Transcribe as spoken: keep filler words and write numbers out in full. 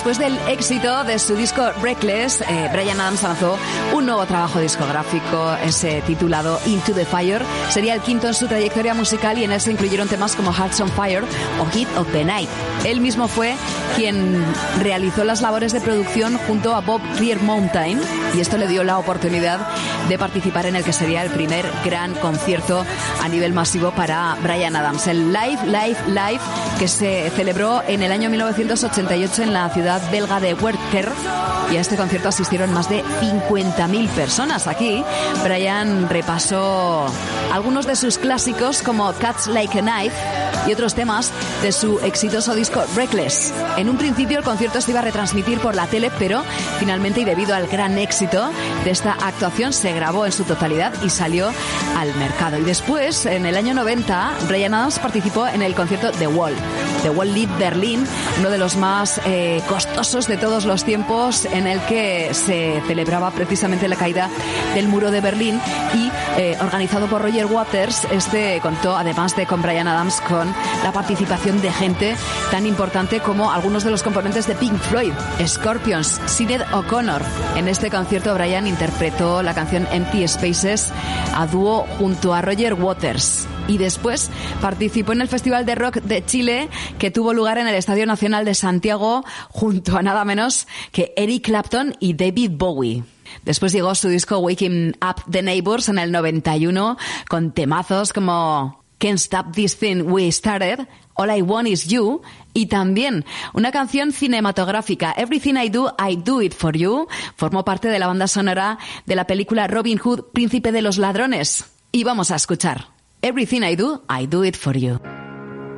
después del éxito de su disco Reckless, eh, Bryan Adams lanzó un nuevo trabajo discográfico, ese titulado Into the Fire. Sería el quinto en su trayectoria musical y en él se incluyeron temas como Hearts on Fire o Heat of the Night. Él mismo fue quien realizó las labores de producción junto a Bob Clearmountain y esto le dio la oportunidad de participar en el que sería el primer gran concierto a nivel masivo para Bryan Adams, el Live, Live, Live, que se celebró en el año mil novecientos ochenta y ocho en la ciudad belga de Werchter, y a este concierto asistieron más de cincuenta mil personas. Aquí Bryan repasó algunos de sus clásicos como Cuts Like a Knife y otros temas de su exitoso disco Reckless. En un principio el concierto se iba a retransmitir por la tele, pero finalmente, y debido al gran éxito de esta actuación, se grabó en su totalidad y salió al mercado. Y después, en el año noventa, Bryan Adams participó en el concierto The Wall, The Wall Live Berlin, uno de los más eh, costosos de todos los tiempos, en el que se celebraba precisamente la caída del muro de Berlín y eh, organizado por Roger Waters. Este contó, además de con Bryan Adams, con la participación de gente tan importante como algunos de los componentes de Pink Floyd, Scorpions, Sinéad O'Connor. En este concierto Bryan interpretó la canción Empty Spaces a dúo junto a Roger Waters. Y después participó en el Festival de Rock de Chile, que tuvo lugar en el Estadio Nacional de Santiago junto a nada menos que Eric Clapton y David Bowie. Después llegó su disco Waking Up the Neighbors en el noventa y uno, con temazos como Can't Stop This Thing We Started, All I Want Is You, y también una canción cinematográfica, Everything I Do, I Do It For You. Formó parte de la banda sonora de la película Robin Hood, Príncipe de los Ladrones. Y vamos a escuchar Everything I Do, I Do It For You.